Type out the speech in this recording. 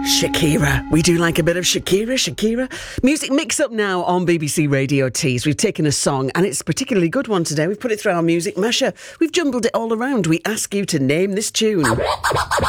Shakira. We do like a bit of Shakira. Music mix up now on BBC Radio Tees. We've taken a song and it's a particularly good one today. We've put it through our music masher. We've jumbled it all around. We ask you to name this tune.